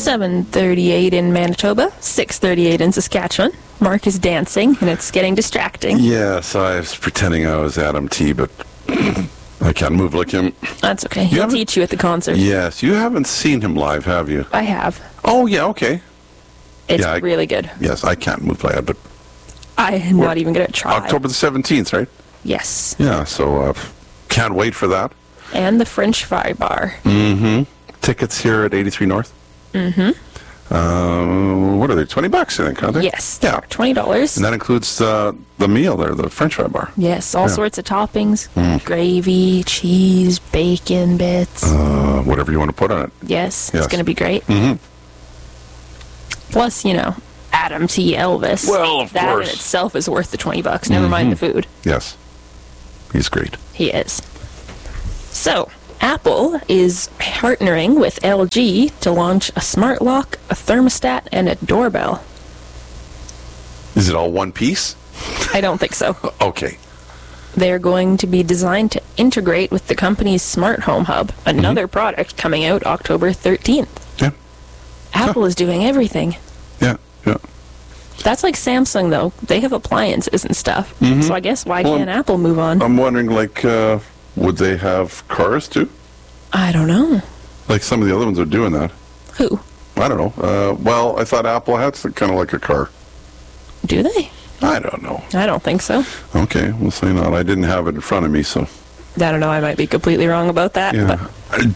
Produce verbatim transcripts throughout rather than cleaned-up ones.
seven thirty-eight in Manitoba, six thirty-eight in Saskatchewan. Mark is dancing, and it's getting distracting. Yes, I was pretending I was Adam T, but I can't move like him. That's okay. He'll haven't- teach you at the concert. Yes, you haven't seen him live, have you? I have. Oh, yeah, okay. It's Yeah, I- really good. Yes, I can't move like that, but I am not even going to try. October the seventeenth, right? Yes. Yeah, so uh, can't wait for that. And the French Fry Bar. Mm-hmm. Tickets here at eighty-three North. Mm-hmm. Uh, what are they? twenty bucks, I think, aren't they? Yes. Yeah. twenty dollars. And that includes uh, the meal there, the French fry bar. Yes, all Yeah. sorts of toppings. Mm. Gravy, cheese, bacon bits. Uh, whatever you want to put on it. yes, yes. it's going to be great. Mm-hmm. Plus, you know, Adam T. Elvis. Well, of that course. in itself is worth the twenty bucks. Never mind the food. Yes. He's great. He is. So, Apple is partnering with L G to launch a smart lock, a thermostat, and a doorbell. Is it all one piece? I don't think so. Okay. They're going to be designed to integrate with the company's Smart Home Hub, another product coming out October thirteenth. Yeah. Apple is doing everything. Yeah. Yeah. That's like Samsung, though. They have appliances and stuff. So I guess why Well, can't Apple move on? I'm wondering, like, uh, would they have cars too? I don't know. Like some of the other ones are doing that. Who? I don't know. Uh, well, I thought Apple had kind of like a car. Do they? I don't know. I don't think so. Okay, we'll say not. I didn't have it in front of me, so. I don't know. I might be completely wrong about that. Yeah. I-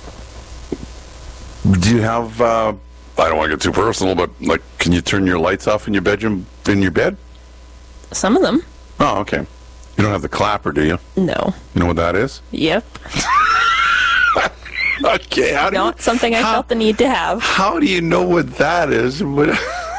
Do you have, uh, I don't want to get too personal, but like, can you turn your lights off in your bedroom, in your bed? But some of them, Oh, okay. You don't have the clapper, do you? no. You know what that is? Yep. Okay, how do you, Not something I how- felt the need to have. how do you know what that is? What-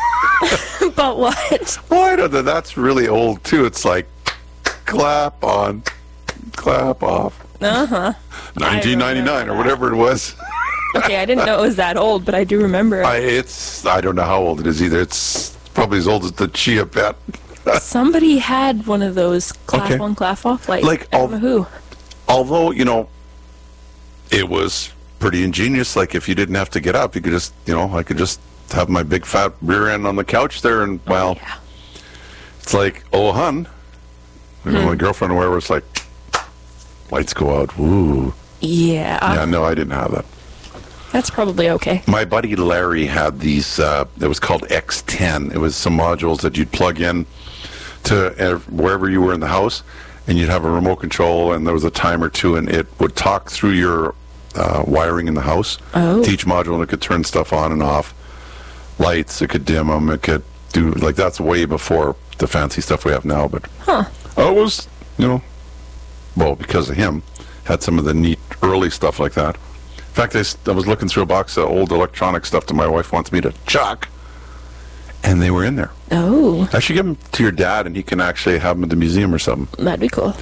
But what? Well, I don't know. That's really old, too. It's like, clap on, clap off. Uh-huh. nineteen ninety-nine or whatever it was. Okay, I didn't know it was that old, but I do remember it. I, it's, I don't know how old it is either. It's probably as old as the Chia Pet. Somebody had one of those clap Okay. on, clap off lights. Like, I all- don't know who. Although, you know, it was pretty ingenious. Like, if you didn't have to get up, you could just, you know, I could just have my big fat rear end on the couch there, and, well, Yeah. it's like, oh, hun. You know, my girlfriend or whatever, it's like, lights go out. Woo. Yeah. Yeah, no, I didn't have that. That's probably okay. My buddy Larry had these, uh, it was called X ten. It was some modules that you'd plug in to uh, wherever you were in the house, and you'd have a remote control, and there was a timer too, and it would talk through your uh, wiring in the house Oh. to each module, and it could turn stuff on and off. Lights, it could dim them, it could do, like, that's way before the fancy stuff we have now, but Huh. I was, you know, well, because of him, had some of the neat early stuff like that. In fact, I, s- I was looking through a box of old electronic stuff that my wife wants me to chuck, and they were in there. Oh, I should give them to your dad, and he can actually have them at the museum or something. that'd be cool.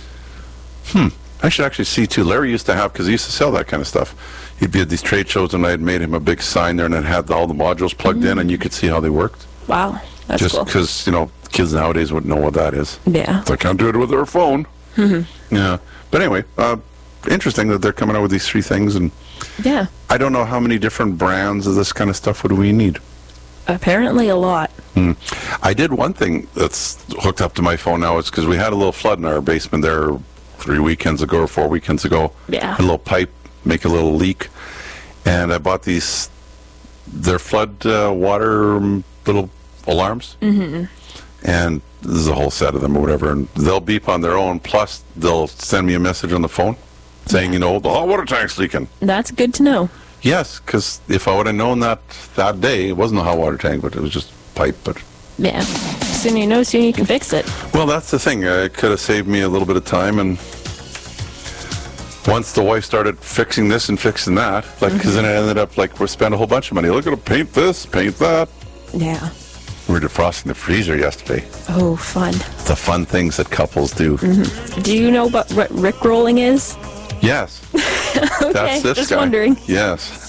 I should actually see, too. Larry used to have, because he used to sell that kind of stuff. He'd be at these trade shows, and I had made him a big sign there, and it had all the modules plugged in, and you could see how they worked. Wow, that's Just cool. because, you know, kids nowadays wouldn't know what that is. Yeah. They can't do it with their phone. Yeah. But anyway, uh, interesting that they're coming out with these three things, and Yeah. I don't know how many different brands of this kind of stuff would we need. Apparently a lot. I did one thing that's hooked up to my phone now. It's because we had a little flood in our basement there three weekends ago or four weekends ago. Yeah. A little pipe make a little leak, and I bought these. They're flood uh, water um, little alarms, mm-hmm. and there's a whole set of them or whatever, and they'll beep on their own. Plus, they'll send me a message on the phone saying, you know, the hot water tank's leaking. That's good to know. Yes, because if I would have known that that day, it wasn't a hot water tank, but it was just pipe. But Yeah. Sooner you know, sooner you can fix it. well, that's the thing. Uh, it could have saved me a little bit of time, and once the wife started fixing this and fixing that, like, because then it ended up like we spent a whole bunch of money. Look at it, paint this, paint that. Yeah. We were defrosting the freezer yesterday. Oh, fun. The fun things that couples do. Do you know what, what rickrolling is? Yes. Okay, That's this just guy. wondering. Yes.